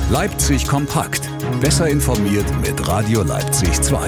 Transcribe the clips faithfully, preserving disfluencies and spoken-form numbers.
Leipzig kompakt. Besser informiert mit Radio Leipzig zwei.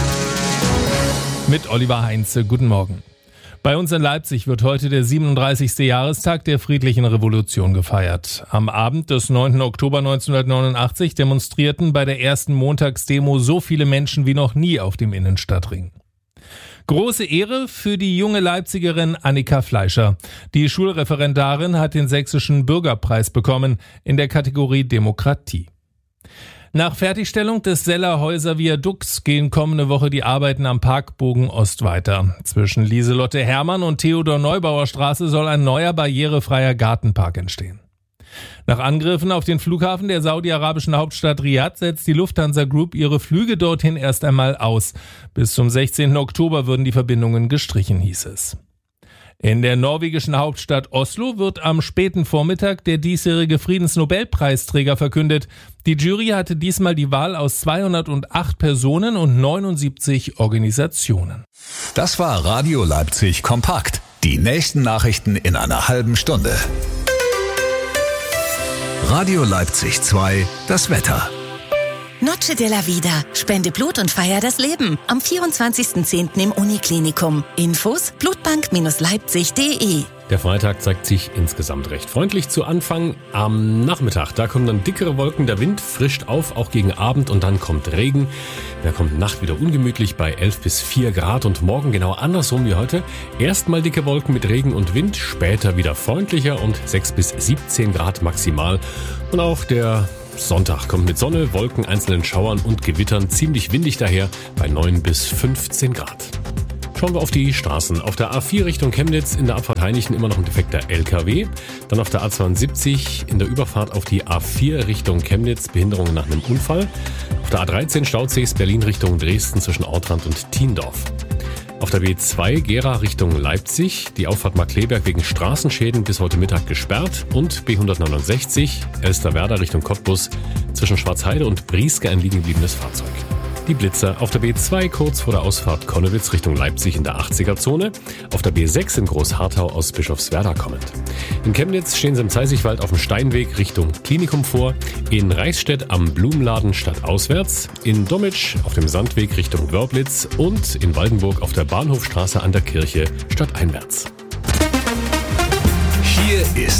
Mit Oliver Heinze, guten Morgen. Bei uns in Leipzig wird heute der siebenunddreißigste Jahrestag der Friedlichen Revolution gefeiert. Am Abend des neunten Oktober neunzehnhundertneunundachtzig demonstrierten bei der ersten Montagsdemo so viele Menschen wie noch nie auf dem Innenstadtring. Große Ehre für die junge Leipzigerin Annika Fleischer. Die Schulreferendarin hat den Sächsischen Bürgerpreis bekommen in der Kategorie Demokratie. Nach Fertigstellung des Seller Häuser Viadukts gehen kommende Woche die Arbeiten am Parkbogen Ost weiter. Zwischen Lieselotte Hermann und Theodor Neubauer Straße soll ein neuer barrierefreier Gartenpark entstehen. Nach Angriffen auf den Flughafen der saudi-arabischen Hauptstadt Riyadh setzt die Lufthansa Group ihre Flüge dorthin erst einmal aus. Bis zum sechzehnten Oktober würden die Verbindungen gestrichen, hieß es. In der norwegischen Hauptstadt Oslo wird am späten Vormittag der diesjährige Friedensnobelpreisträger verkündet. Die Jury hatte diesmal die Wahl aus zweihundertacht Personen und neunundsiebzig Organisationen. Das war Radio Leipzig kompakt. Die nächsten Nachrichten in einer halben Stunde. Radio Leipzig zwei, das Wetter. Noche de la Vida. Spende Blut und feier das Leben. Am vierundzwanzigsten zehnten im Uniklinikum. Infos blutbank Leipzig punkt de. Der Freitag zeigt sich insgesamt recht freundlich zu Anfang. Am Nachmittag, da kommen dann dickere Wolken, der Wind frischt auf, auch gegen Abend, und dann kommt Regen. Da kommt Nacht wieder ungemütlich bei elf bis vier Grad und morgen genau andersrum wie heute. Erstmal dicke Wolken mit Regen und Wind, später wieder freundlicher und sechs bis siebzehn Grad maximal. Und auch der Sonntag kommt mit Sonne, Wolken, einzelnen Schauern und Gewittern ziemlich windig daher bei neun bis fünfzehn Grad. Schauen wir auf die Straßen. Auf der A vier Richtung Chemnitz in der Abfahrt Heinichen immer noch ein defekter L K W. Dann auf der A zweiundsiebzig in der Überfahrt auf die A vier Richtung Chemnitz Behinderungen nach einem Unfall. Auf der A dreizehn Stausees Berlin Richtung Dresden zwischen Autrand und Thiendorf. Auf der B zwei Gera Richtung Leipzig, die Auffahrt Markkleeberg wegen Straßenschäden bis heute Mittag gesperrt, und B hundertneunundsechzig Elsterwerda Richtung Cottbus zwischen Schwarzheide und Brieske ein liegen gebliebenes Fahrzeug. Die Blitzer auf der B zwei kurz vor der Ausfahrt Konnewitz Richtung Leipzig in der achtziger-Zone, auf der B sechs in Großharthau aus Bischofswerda kommend. In Chemnitz stehen sie im Zeisigwald auf dem Steinweg Richtung Klinikum vor, in Reichstätt am Blumenladen stadtauswärts, in Dommitsch auf dem Sandweg Richtung Wörblitz und in Waldenburg auf der Bahnhofstraße an der Kirche stadteinwärts. Hier ist